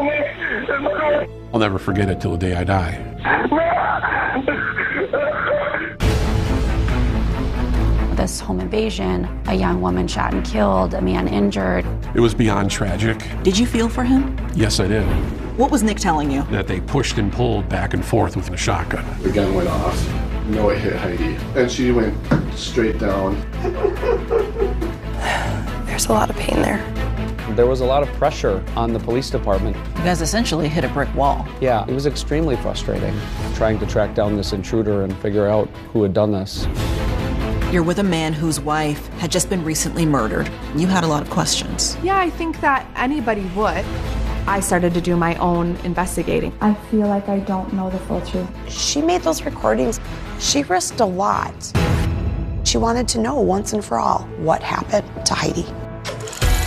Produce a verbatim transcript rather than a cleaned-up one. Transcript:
I'll never forget it till the day I die. This home invasion, a young woman shot and killed, a man injured. It was beyond tragic. Did you feel for him? Yes, I did. What was Nick telling you? That they pushed and pulled back and forth with a shotgun. The gun went off. No, it hit Heidi. And she went straight down. There's a lot of pain there. There was a lot of pressure on the police department. You guys essentially hit a brick wall. Yeah, it was extremely frustrating trying to track down this intruder and figure out who had done this. You're with a man whose wife had just been recently murdered. You had a lot of questions. Yeah, I think that anybody would. I started to do my own investigating. I feel like I don't know the full truth. She made those recordings. She risked a lot. She wanted to know once and for all what happened to Heidi.